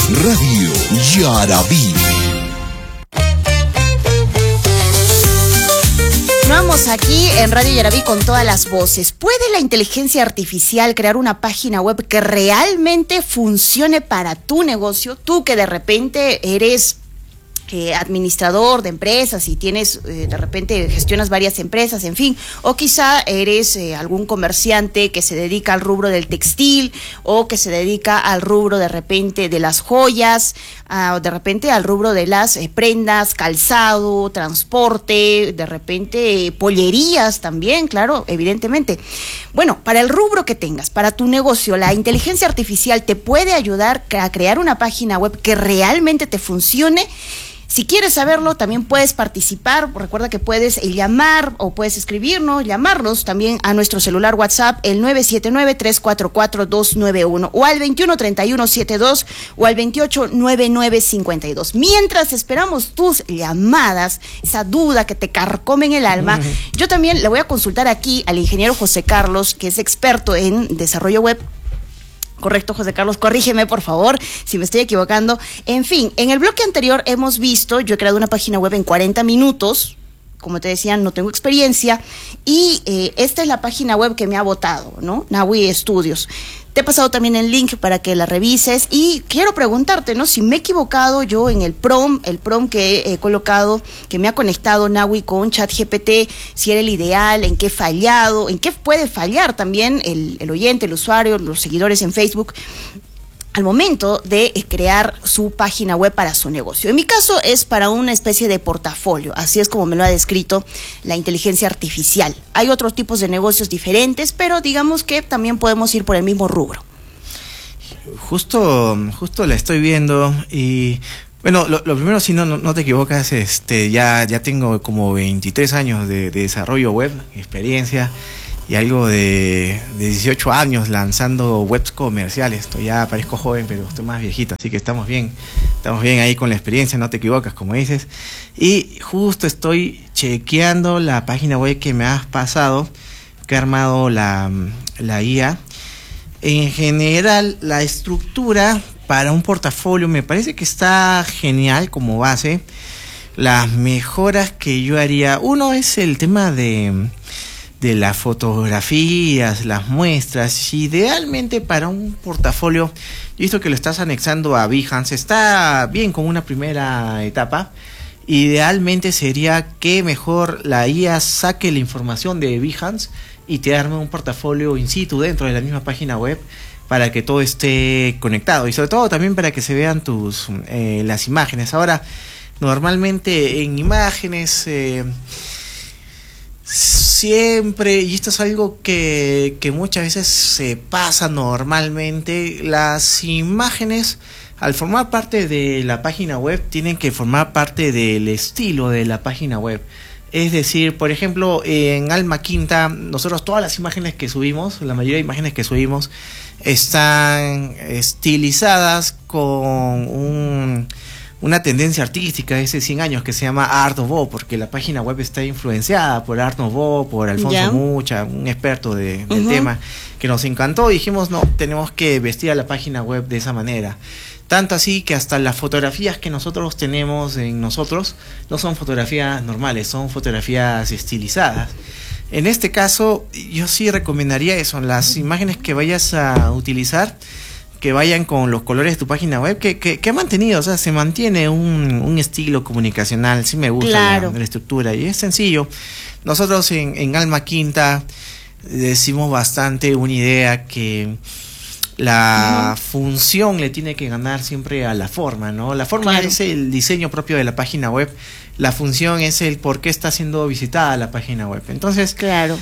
Radio Yaraví. Vamos aquí en Radio Yaraví con todas las voces. ¿Puede la inteligencia artificial crear una página web que realmente funcione para tu negocio? Tú que de repente eres administrador de empresas y tienes, de repente gestionas varias empresas, en fin, o quizá eres algún comerciante que se dedica al rubro del textil o que se dedica al rubro de repente de las joyas, o de repente al rubro de las prendas, calzado, transporte, de repente pollerías también, claro, evidentemente. Bueno, para el rubro que tengas, para tu negocio, la inteligencia artificial te puede ayudar a crear una página web que realmente te funcione. Si quieres saberlo, también puedes participar. Recuerda que puedes llamar o puedes escribirnos, llamarnos también a nuestro celular WhatsApp, el 979-344-291 o al 213172 o al 289952. Mientras esperamos tus llamadas, esa duda que te carcome en el alma, yo también le voy a consultar aquí al ingeniero José Carlos, que es experto en desarrollo web. Correcto, José Carlos, corrígeme por favor si me estoy equivocando. En fin, en el bloque anterior hemos visto, yo he creado una página web en 40 minutos, como te decía, no tengo experiencia, y esta es la página web que me ha votado, ¿no? Nawi Studios. Te he pasado también el link para que la revises y quiero preguntarte, ¿no? Si me he equivocado yo en el prompt que he colocado, que me ha conectado Nawi con ChatGPT, si era el ideal, en qué he fallado, en qué puede fallar también el oyente, el usuario, los seguidores en Facebook, al momento de crear su página web para su negocio. En mi caso es para una especie de portafolio, así es como me lo ha descrito la inteligencia artificial. Hay otros tipos de negocios diferentes, pero digamos que también podemos ir por el mismo rubro. Justo la estoy viendo y bueno, lo primero, si no te equivocas, ya tengo como 23 años de desarrollo web, experiencia. Y algo de 18 años lanzando webs comerciales. Ya parezco joven, pero estoy más viejito, así que estamos bien ahí con la experiencia, no te equivocas, como dices. Y justo estoy chequeando la página web que me has pasado, que ha armado la IA. En general, la estructura para un portafolio me parece que está genial como base. Las mejoras que yo haría, uno es el tema de las fotografías, las muestras. Idealmente para un portafolio, yo he visto que lo estás anexando a Behance, está bien como una primera etapa. Idealmente sería que mejor la IA saque la información de Behance y te arme un portafolio in situ dentro de la misma página web para que todo esté conectado y sobre todo también para que se vean las imágenes. Ahora, normalmente en imágenes siempre, y esto es algo que muchas veces se pasa normalmente, las imágenes al formar parte de la página web tienen que formar parte del estilo de la página web. Es decir, por ejemplo, en Alma Quinta, nosotros todas las imágenes que subimos, la mayoría de imágenes que subimos, están estilizadas con una tendencia artística de hace 100 años que se llama Art Nouveau, porque la página web está influenciada por Art Nouveau, por Alfonso Mucha, un experto del tema, que nos encantó y dijimos, no, tenemos que vestir a la página web de esa manera. Tanto así que hasta las fotografías que nosotros tenemos en nosotros no son fotografías normales, son fotografías estilizadas. En este caso, yo sí recomendaría eso, las imágenes que vayas a utilizar, que vayan con los colores de tu página web, que ha mantenido, o sea, se mantiene un estilo comunicacional. Sí me gusta la estructura y es sencillo. Nosotros en Alma Quinta decimos bastante una idea que la función le tiene que ganar siempre a la forma, ¿no? La forma es el diseño propio de la página web, la función es el por qué está siendo visitada la página web. Entonces,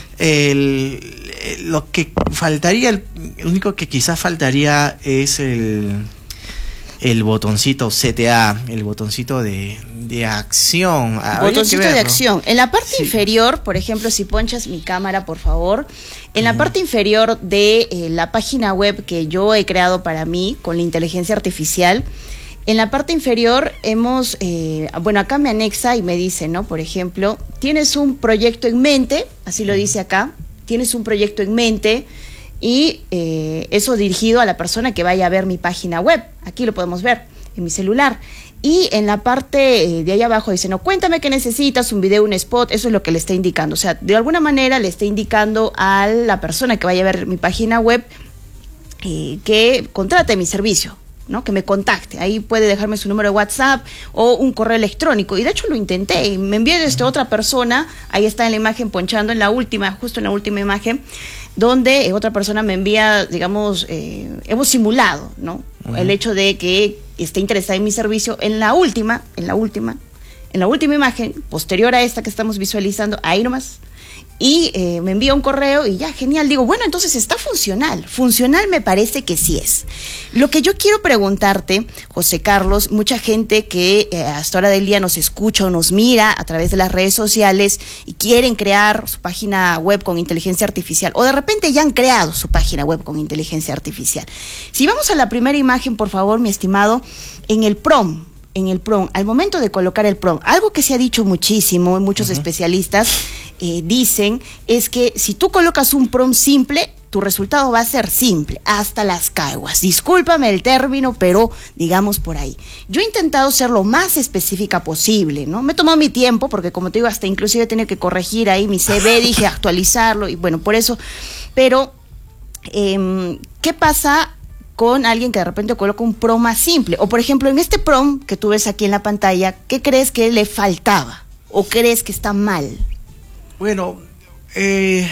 lo que faltaría, el único que quizás faltaría es el botoncito CTA, el botoncito de acción. Botoncito de acción. En la parte inferior, por ejemplo, si ponchas mi cámara, por favor, en la parte inferior de la página web que yo he creado para mí con la inteligencia artificial, en la parte inferior hemos, acá me anexa y me dice, ¿no? Por ejemplo, tienes un proyecto en mente, así lo dice acá, tienes un proyecto en mente y eso dirigido a la persona que vaya a ver mi página web. Aquí lo podemos ver. en mi celular. Y en la parte de ahí abajo dice, no, cuéntame qué necesitas, un video, un spot, eso es lo que le está indicando. O sea, de alguna manera le está indicando a la persona que vaya a ver mi página web que contrate mi servicio, ¿no? Que me contacte. Ahí puede dejarme su número de WhatsApp o un correo electrónico. Y de hecho lo intenté. Y me envié otra persona, ahí está en la imagen ponchando en la última, justo en la última imagen, donde otra persona me envía, digamos, hemos simulado, ¿no? El hecho de que esté interesada en mi servicio en la última imagen, posterior a esta que estamos visualizando, ahí nomás. Y me envía un correo y ya, genial. Digo, bueno, entonces está funcional. Funcional me parece que sí es. Lo que yo quiero preguntarte, José Carlos, mucha gente que hasta hora del día nos escucha o nos mira a través de las redes sociales y quieren crear su página web con inteligencia artificial, o de repente ya han creado su página web con inteligencia artificial. Si vamos a la primera imagen, por favor, mi estimado, en el prompt, al momento de colocar el prompt, algo que se ha dicho muchísimo, muchos especialistas dicen, es que si tú colocas un prompt simple, tu resultado va a ser simple, hasta las caguas. Discúlpame el término, pero digamos por ahí. Yo he intentado ser lo más específica posible, ¿no? Me he tomado mi tiempo, porque como te digo, hasta inclusive he tenido que corregir ahí mi CV, dije actualizarlo, y bueno, por eso. Pero, ¿qué pasa con alguien que de repente coloca un prompt más simple? O por ejemplo, en este prompt que tú ves aquí en la pantalla, ¿qué crees que le faltaba? ¿O crees que está mal? Bueno, de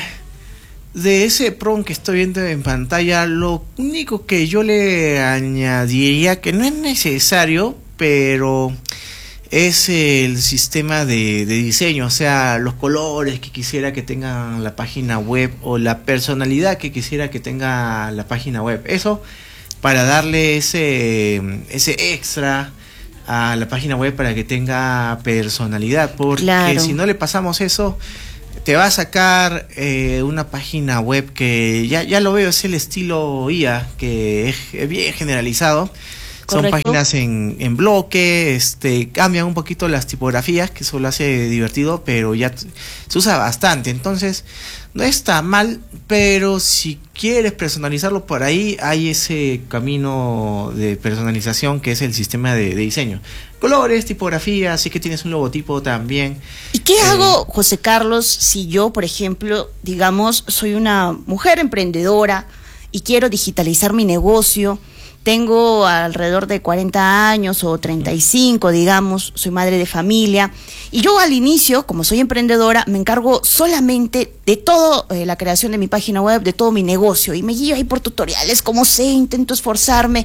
ese prompt que estoy viendo en pantalla, lo único que yo le añadiría, que no es necesario, pero es el sistema de diseño, o sea, los colores que quisiera que tenga la página web o la personalidad que quisiera que tenga la página web. Eso para darle ese extra a la página web para que tenga personalidad, porque claro, si no le pasamos eso, te va a sacar una página web que ya lo veo, es el estilo IA, que es bien generalizado. Correcto. Son páginas en bloque, cambian un poquito las tipografías, que eso lo hace divertido, pero ya se usa bastante. Entonces, no está mal, pero si quieres personalizarlo por ahí, hay ese camino de personalización que es el sistema de diseño. Colores, tipografía, así que tienes un logotipo también. ¿Y qué hago, José Carlos, si yo, por ejemplo, digamos, soy una mujer emprendedora y quiero digitalizar mi negocio? Tengo alrededor de 40 años o 35, digamos, soy madre de familia. Y yo al inicio, como soy emprendedora, me encargo solamente de todo la creación de mi página web, de todo mi negocio. Y me guío ahí por tutoriales, como sé, intento esforzarme.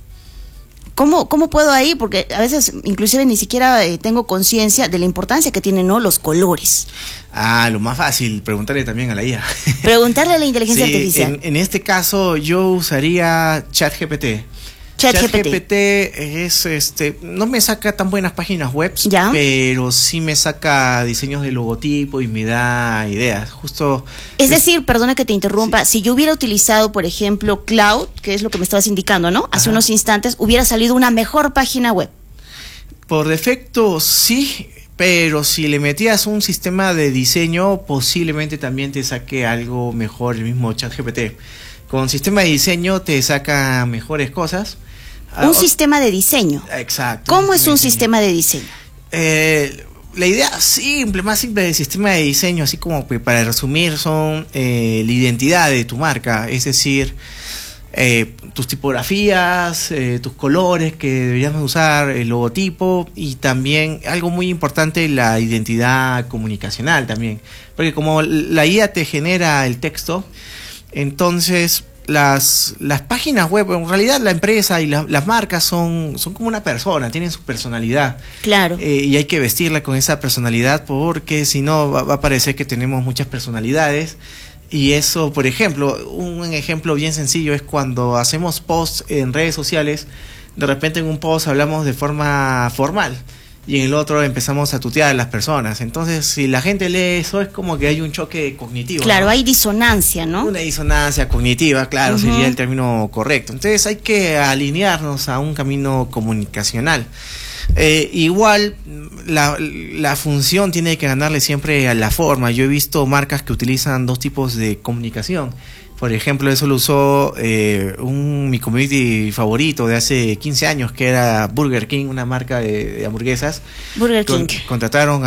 ¿Cómo puedo ahí? Porque a veces inclusive ni siquiera tengo conciencia de la importancia que tienen, ¿no?, los colores. Lo más fácil, preguntarle también a la IA. Preguntarle a la inteligencia artificial. En este caso yo usaría ChatGPT. ChatGPT es no me saca tan buenas páginas web, pero sí me saca diseños de logotipo y me da ideas. Justo. Es decir, perdona que te interrumpa, sí, si yo hubiera utilizado, por ejemplo, Cloud, que es lo que me estabas indicando, ¿no? Hace unos instantes, hubiera salido una mejor página web. Por defecto, sí. Pero si le metías un sistema de diseño, posiblemente también te saque algo mejor el mismo ChatGPT. Con sistema de diseño te saca mejores cosas. Un sistema de diseño. Exacto. ¿Cómo es un sistema de diseño? La idea más simple del sistema de diseño, así como para resumir, son la identidad de tu marca. Es decir, tus tipografías, tus colores que deberíamos usar, el logotipo, y también algo muy importante, la identidad comunicacional también, porque como la IA te genera el texto, entonces las páginas web, en realidad la empresa y las marcas son como una persona, tienen su personalidad. Claro. Y hay que vestirla con esa personalidad, porque si no va a parecer que tenemos muchas personalidades. Y eso, por ejemplo, un ejemplo bien sencillo es cuando hacemos posts en redes sociales. De repente en un post hablamos de forma formal y en el otro empezamos a tutear a las personas. Entonces, si la gente lee eso, es como que hay un choque cognitivo. Claro, ¿no? Hay disonancia, ¿no? Una disonancia cognitiva, claro, sería el término correcto. Entonces hay que alinearnos a un camino comunicacional. Igual la función tiene que ganarle siempre a la forma. Yo he visto marcas que utilizan dos tipos de comunicación. Por ejemplo, eso lo usó mi community favorito de hace 15 años, que era Burger King, una marca de hamburguesas. Burger King. Contrataron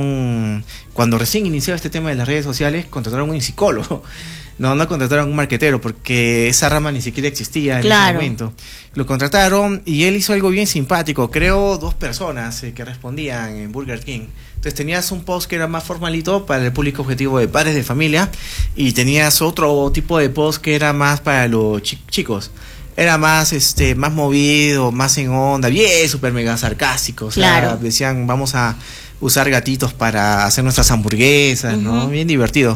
cuando recién inició este tema de las redes sociales, contrataron a un psicólogo. No contrataron a un marquetero, porque esa rama ni siquiera existía en ese momento. Lo contrataron y él hizo algo bien simpático. Creó 2 personas que respondían en Burger King. Entonces tenías un post que era más formalito para el público objetivo de padres de familia, y tenías otro tipo de post que era más para los chicos. Era más más movido, más en onda, bien súper mega sarcástico. O sea, decían, vamos a usar gatitos para hacer nuestras hamburguesas, ¿no? Bien divertido.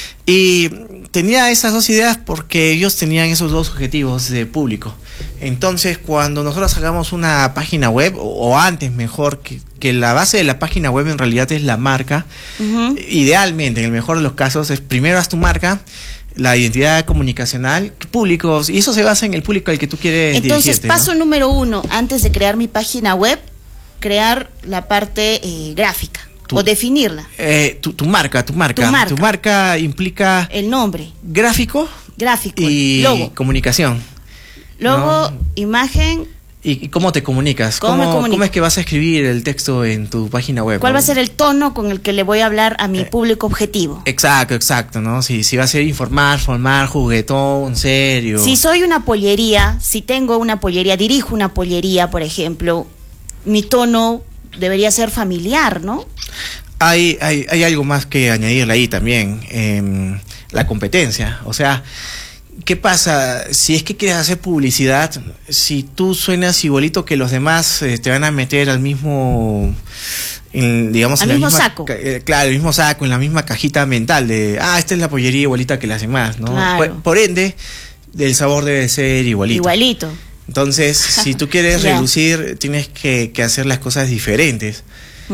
Y tenía esas 2 ideas porque ellos tenían esos 2 objetivos de público. Entonces, cuando nosotros hagamos una página web, o antes mejor, que la base de la página web en realidad es la marca, idealmente, en el mejor de los casos, es primero haz tu marca, la identidad comunicacional, públicos, y eso se basa en el público al que tú quieres Entonces, dirigirte, paso ¿no? número 1, antes de crear mi página web, crear la parte gráfica. O definirla. Tu marca. Tu marca implica el nombre. Gráfico y logo. Comunicación. Logo, ¿no? Imagen. ¿Y cómo te comunicas? ¿Cómo es que vas a escribir el texto en tu página web? ¿Cuál va a ser el tono con el que le voy a hablar a mi público objetivo? Exacto, ¿no? Si va a ser informal, formal, juguetón, serio. Si soy una pollería, si tengo una pollería, dirijo una pollería, por ejemplo, mi tono debería ser familiar, ¿no? Hay algo más que añadirle ahí también, la competencia. O sea, ¿qué pasa? Si es que quieres hacer publicidad, si tú suenas igualito que los demás, te van a meter al mismo, digamos, al mismo saco. Claro, el mismo saco, en la misma cajita mental de, esta es la pollería igualita que las demás, ¿no? Claro. Por ende, el sabor debe ser igualito. Entonces, si tú quieres relucir, tienes que hacer las cosas diferentes.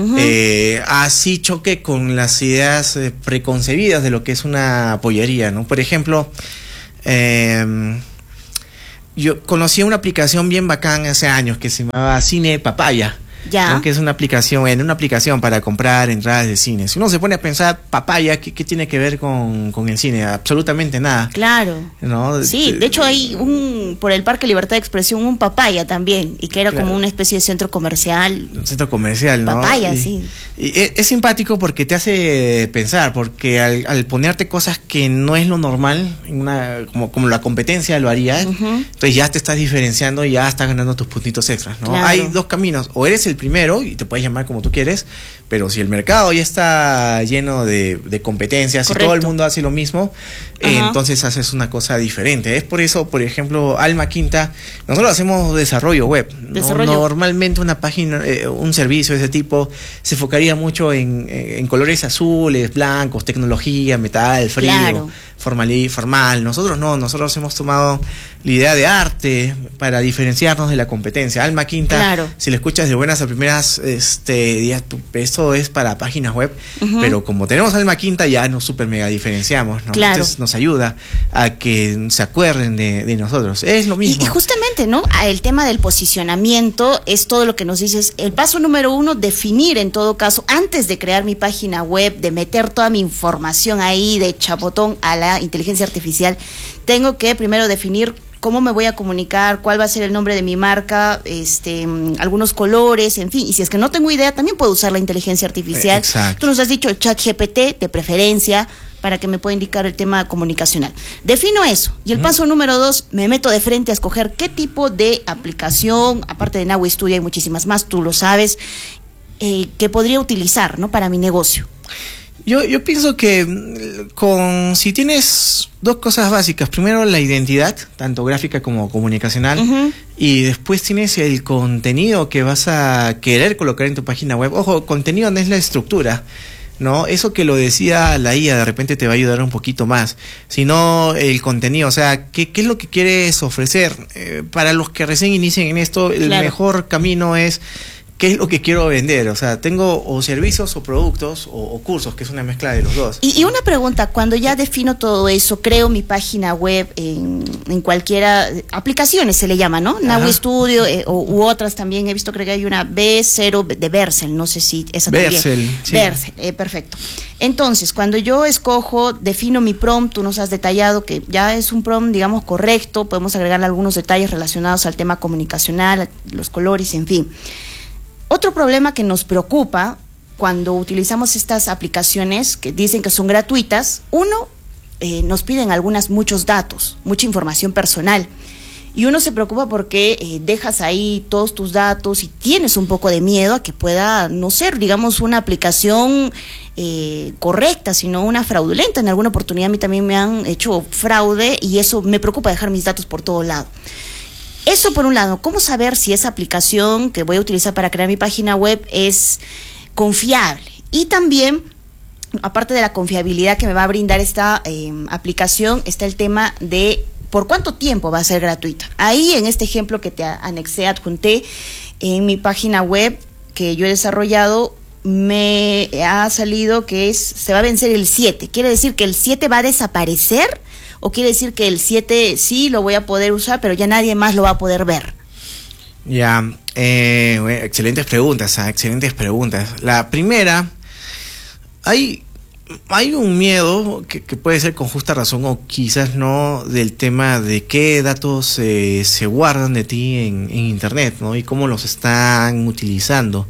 Así choque con las ideas preconcebidas de lo que es una pollería, ¿no? Por ejemplo, yo conocí una aplicación bien bacán hace años que se llamaba Cine Papaya. ¿no? Que es una aplicación para comprar entradas de cine. Si uno se pone a pensar, Papaya, ¿qué tiene que ver con el cine? Absolutamente nada. Claro. ¿no? Sí, de hecho hay por el Parque Libertad de Expresión, un Papaya también, y que era como una especie de centro comercial. Un centro comercial, ¿no? Papaya, sí. Y es simpático porque te hace pensar, porque al ponerte cosas que no es lo normal, como la competencia lo haría, entonces ya te estás diferenciando y ya estás ganando tus puntitos extras, ¿no? Claro. Hay 2 caminos, o eres el primero y te puedes llamar como tú quieres, pero si el mercado ya está lleno de competencias, si todo el mundo hace lo mismo, entonces haces una cosa diferente. Es por eso, por ejemplo, Alma Quinta, nosotros hacemos desarrollo web. Normalmente una página, un servicio de ese tipo se enfocaría mucho en colores azules, blancos, tecnología, metal, frío, formal. Nosotros no, nosotros hemos tomado la idea de arte para diferenciarnos de la competencia. Alma Quinta, si lo escuchas de buenas a primeras, dirías, esto es para páginas web, pero como tenemos Alma Quinta ya nos super mega diferenciamos, ¿no? Entonces nos ayuda a que se acuerden de nosotros. Es lo mismo. Y justamente, ¿no? El tema del posicionamiento es todo lo que nos dices. El paso número 1, definir en todo caso, antes de crear mi página web, de meter toda mi información ahí de chapotón a la inteligencia artificial, tengo que primero definir cómo me voy a comunicar, cuál va a ser el nombre de mi marca, algunos colores, en fin. Y si es que no tengo idea, también puedo usar la inteligencia artificial. Exacto. Tú nos has dicho el ChatGPT, de preferencia, para que me pueda indicar el tema comunicacional. Defino eso. Y el paso número 2, me meto de frente a escoger qué tipo de aplicación, aparte de Nahue Studio hay muchísimas más, tú lo sabes, que podría utilizar, ¿no? Para mi negocio. Yo pienso que si tienes 2 cosas básicas, primero la identidad, tanto gráfica como comunicacional, y después tienes el contenido que vas a querer colocar en tu página web. Ojo, contenido no es la estructura, ¿no? Eso que lo decía la IA de repente te va a ayudar un poquito más, sino el contenido, o sea, ¿qué es lo que quieres ofrecer? Para los que recién inician en esto, el mejor camino es qué es lo que quiero vender. O sea, tengo o servicios o productos o cursos, que es una mezcla de los dos. Y una pregunta, cuando ya defino todo eso, creo mi página web en cualquiera, aplicaciones se le llama, ¿no? Nawi Studio u otras también, he visto, creo que hay una B0 de Vercel, no sé si esa Vercel, también. sí. Vercel, perfecto. Entonces, cuando yo escojo, defino mi prompt, tú nos has detallado que ya es un prompt, digamos, correcto, podemos agregarle algunos detalles relacionados al tema comunicacional, los colores, en fin. Otro problema que nos preocupa cuando utilizamos estas aplicaciones que dicen que son gratuitas, uno, nos piden muchos datos, mucha información personal. Y uno se preocupa porque dejas ahí todos tus datos y tienes un poco de miedo a que pueda no ser, digamos, una aplicación correcta, sino una fraudulenta. En alguna oportunidad a mí también me han hecho fraude y eso me preocupa, dejar mis datos por todo lado. Eso por un lado. ¿Cómo saber si esa aplicación que voy a utilizar para crear mi página web es confiable? Y también, aparte de la confiabilidad que me va a brindar esta aplicación, está el tema de por cuánto tiempo va a ser gratuita. Ahí, en este ejemplo que te anexé, adjunté en mi página web que yo he desarrollado, me ha salido que se va a vencer el 7. ¿Quiere decir que el 7 va a desaparecer? ¿O quiere decir que el 7 sí lo voy a poder usar, pero ya nadie más lo va a poder ver? Ya, excelentes preguntas, excelentes preguntas. La primera, hay un miedo que puede ser con justa razón o quizás no, del tema de qué datos se guardan de ti en internet, ¿no? Y cómo los están utilizando.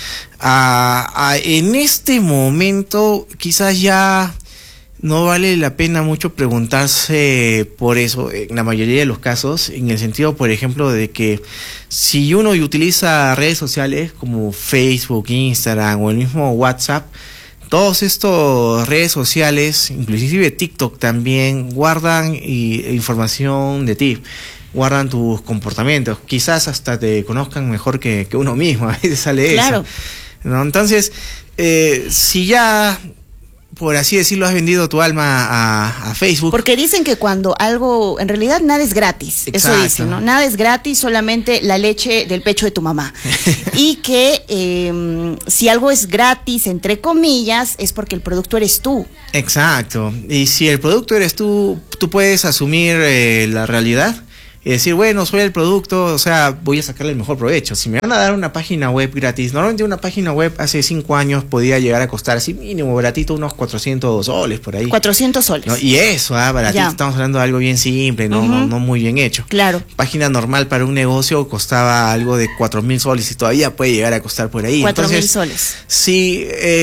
En este momento quizás ya no vale la pena mucho preguntarse por eso en la mayoría de los casos, en el sentido, por ejemplo, de que si uno utiliza redes sociales como Facebook, Instagram o el mismo WhatsApp, todos estos redes sociales, inclusive TikTok también, guardan información de ti, guardan tus comportamientos, quizás hasta te conozcan mejor que uno mismo, a veces sale claro. Eso, ¿no? Entonces, si ya, por así decirlo, has vendido tu alma a Facebook. Porque dicen que cuando algo, en realidad nada es gratis. Exacto. Eso dicen, ¿no? Nada es gratis, solamente la leche del pecho de tu mamá. Y que si algo es gratis, entre comillas, es porque el producto eres tú. Exacto. Y si el producto eres tú puedes asumir la realidad y decir, bueno, soy el producto, o sea, voy a sacarle el mejor provecho. Si me van a dar una página web gratis, normalmente una página web hace 5 años podía llegar a costar así mínimo baratito unos 400 soles por ahí. 400 soles. ¿No? Y eso, baratito, ya. Estamos hablando de algo bien simple, no muy bien hecho. Claro. Página normal para un negocio costaba algo de 4.000 soles y todavía puede llegar a costar por ahí. 4.000 soles. Sí,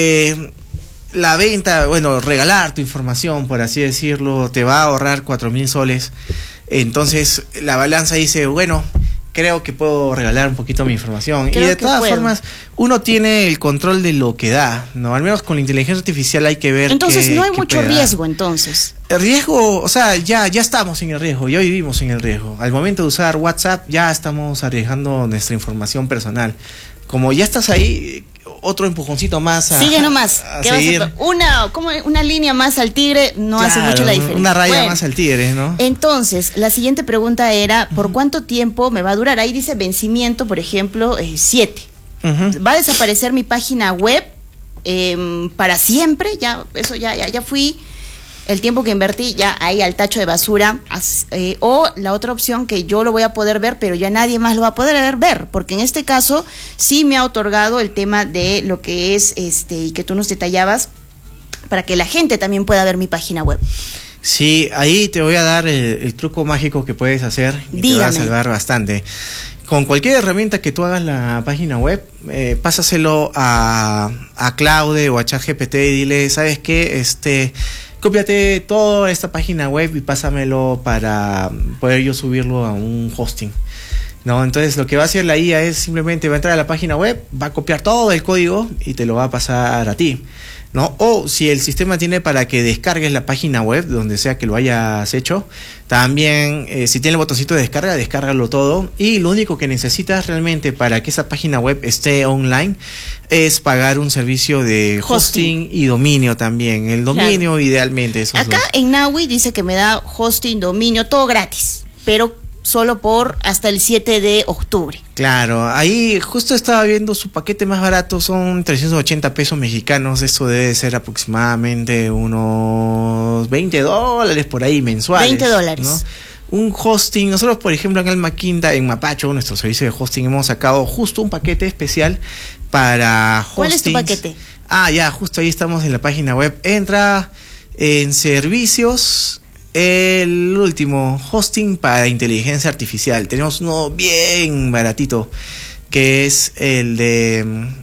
la venta, bueno, regalar tu información, por así decirlo, te va a ahorrar 4.000 soles. Entonces la balanza dice, bueno, creo que puedo regalar un poquito mi información. Creo y de todas formas, uno tiene el control de lo que da, ¿no? Al menos con la inteligencia artificial hay que ver. Entonces no hay mucho riesgo, entonces. El riesgo, o sea, ya estamos en el riesgo, ya vivimos en el riesgo. Al momento de usar WhatsApp ya estamos arriesgando nuestra información personal. Como ya estás ahí, otro empujoncito más sigue nomás. A seguir. Una línea más al tigre no hace mucho la diferencia. Una raya más al tigre, ¿no? Entonces, la siguiente pregunta era, ¿por cuánto tiempo me va a durar? Ahí dice vencimiento, por ejemplo, 7. ¿Va a desaparecer mi página web para siempre? Ya fui. El tiempo que invertí ya ahí al tacho de basura, o la otra opción que yo lo voy a poder ver, pero ya nadie más lo va a poder ver, porque en este caso sí me ha otorgado el tema de lo que es y que tú nos detallabas, para que la gente también pueda ver mi página web. Sí, ahí te voy a dar el truco mágico que puedes hacer y dígame. te va a salvar bastante. Con cualquier herramienta que tú hagas la página web, pásaselo a Claude o a ChatGPT y dile, ¿sabes qué? Cópiate toda esta página web y pásamelo para poder yo subirlo a un hosting, ¿no? Entonces lo que va a hacer la IA es simplemente va a entrar a la página web, va a copiar todo el código y te lo va a pasar a ti, ¿no? O si el sistema tiene para que descargues la página web, donde sea que lo hayas hecho, también si tiene el botoncito de descarga, descárgalo todo. Y lo único que necesitas realmente para que esa página web esté online es pagar un servicio de hosting y dominio también. El dominio, claro, idealmente. Acá en Nawi dice que me da hosting, dominio, todo gratis. Pero solo por hasta el 7 de octubre. Claro, ahí justo estaba viendo su paquete más barato, son 380 pesos mexicanos, eso debe ser aproximadamente unos $20 por ahí mensuales. $20. ¿No? Un hosting, nosotros por ejemplo en Alma Quinta, en Mapacho, nuestro servicio de hosting, hemos sacado justo un paquete especial para hostings. ¿Cuál es tu paquete? Ya, justo ahí estamos en la página web. Entra en servicios, el último, hosting para inteligencia artificial. Tenemos uno bien baratito, que es el de...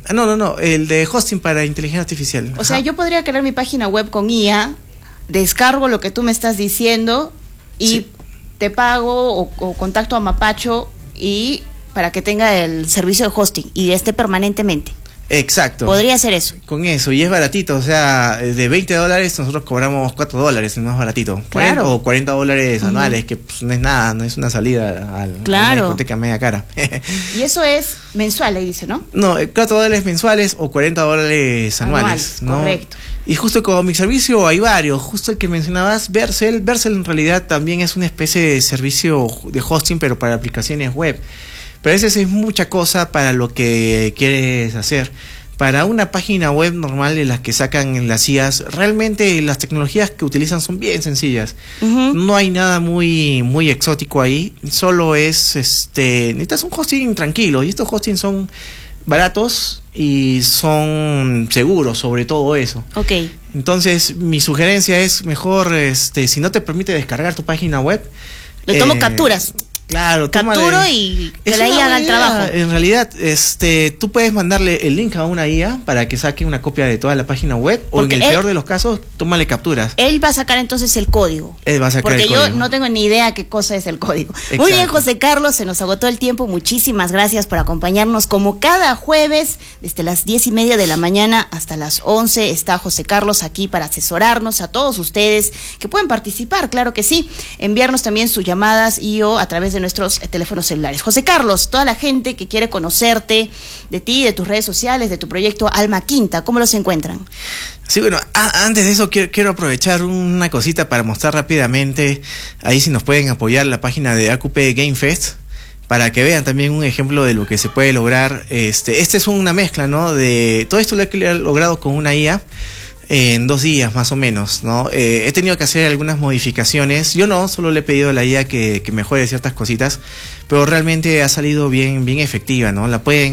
el de hosting para inteligencia artificial. O sea, yo podría crear mi página web con IA, descargo lo que tú me estás diciendo y Sí. te pago o contacto a Mapacho y para que tenga el servicio de hosting y esté permanentemente. Exacto. Podría hacer eso. Con eso, y es baratito, o sea, de $20 nosotros cobramos $4, el más baratito. Claro. O $40 anuales, que pues, no es nada, no es una salida a una discoteca media cara. Y eso es mensual, ahí dice, ¿no? No, $4 mensuales o $40 anuales, ¿no? Correcto. Y justo con mi servicio hay varios, justo el que mencionabas, Vercel. Vercel en realidad también es una especie de servicio de hosting, pero para aplicaciones web. Pero ese es mucha cosa para lo que quieres hacer. Para una página web normal de las que sacan en las IAs, realmente las tecnologías que utilizan son bien sencillas. No hay nada muy exótico ahí. Solo es, necesitas un hosting tranquilo. Y estos hostings son baratos y son seguros, sobre todo eso. Ok. Entonces, mi sugerencia es mejor, si no te permite descargar tu página web, Le tomo capturas. Claro, Capturo y que la IA haga el trabajo. En realidad, tú puedes mandarle el link a una IA para que saque una copia de toda la página web, Porque o en el peor de los casos, tómale capturas. Él va a sacar entonces el código. Él va a sacar Porque el yo código. no tengo ni idea qué cosa es el código. Exacto. Muy bien, José Carlos, se nos agotó el tiempo. Muchísimas gracias por acompañarnos. Como cada jueves, desde las 10:30 de la mañana hasta las 11, está José Carlos aquí para asesorarnos a todos ustedes que pueden participar, claro que sí. Enviarnos también sus llamadas o a través de nuestros teléfonos celulares. José Carlos, toda la gente que quiere conocerte, de ti, de tus redes sociales, de tu proyecto Alma Quinta, ¿cómo los encuentran? Sí, bueno, antes de eso quiero aprovechar una cosita para mostrar rápidamente, ahí si nos pueden apoyar la página de AQP Game Fest, para que vean también un ejemplo de lo que se puede lograr. Esta es una mezcla, ¿no? De todo esto lo he logrado con una IA en 2 días más o menos, ¿no? He tenido que hacer algunas modificaciones. Yo no, solo le he pedido a la IA que mejore ciertas cositas, pero realmente ha salido bien efectiva, ¿no? La pueden